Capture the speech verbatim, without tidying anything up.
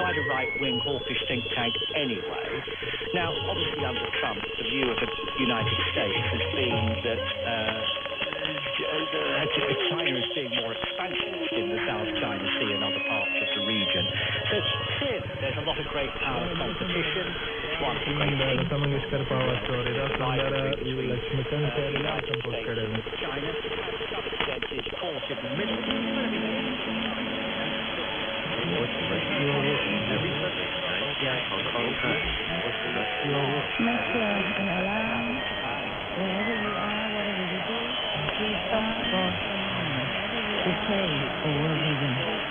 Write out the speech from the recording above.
quite a right-wing hawkish think tank anyway. Now, obviously under Trump, the view of the United States has been that uh, China is being more expansionist in the South China Sea and other parts of the region. So it's clear that there's a lot of great power competition. It's one of the great things. Lata Mangeshkar power story दा सुंदर Laxmikant कैरेला compose करे हैं. China, to some extent, is caught in the middle. Make sure an alarm, wherever you are, whatever you do, please stop for decay or world vision.